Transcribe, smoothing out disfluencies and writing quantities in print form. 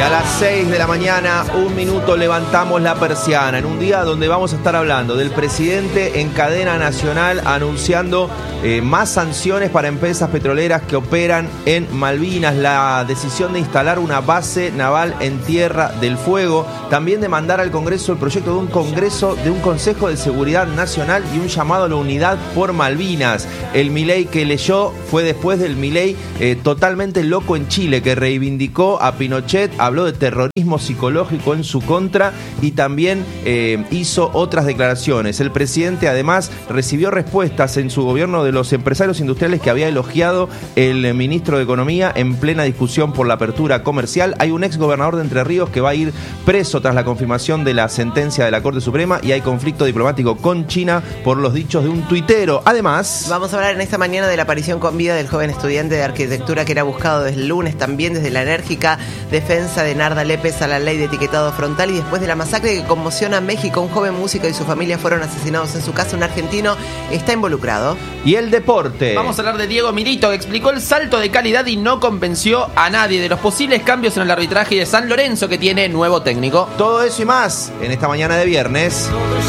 A las 6 de la mañana, 1 minuto, levantamos la persiana en un día donde vamos a estar hablando del presidente en cadena nacional anunciando más sanciones para empresas petroleras que operan en Malvinas, la decisión de instalar una base naval en Tierra del Fuego, también de mandar al Congreso el proyecto de un Consejo de Seguridad Nacional y un llamado a la unidad por Malvinas. El Milei que leyó fue después del Milei totalmente loco en Chile, que reivindicó a Pinochet, habló de terrorismo psicológico en su contra y también hizo otras declaraciones. El presidente además recibió respuestas en su gobierno de los empresarios industriales que había elogiado el ministro de Economía en plena discusión por la apertura comercial. Hay un ex gobernador de Entre Ríos que va a ir preso tras la confirmación de la sentencia de la Corte Suprema y hay conflicto diplomático con China por los dichos de un tuitero. Además, vamos a hablar en esta mañana de la aparición con vida del joven estudiante de arquitectura que era buscado desde el lunes, también desde la enérgica defensa de Narda Lépez a la ley de etiquetado frontal y después de la masacre que conmociona a México. Un joven músico y su familia fueron asesinados en su casa. Un argentino está involucrado. Y el deporte. Vamos a hablar de Diego Milito, que explicó el salto de calidad y no convenció a nadie, de los posibles cambios en el arbitraje y de San Lorenzo, que tiene nuevo técnico. Todo eso y más en esta mañana de viernes.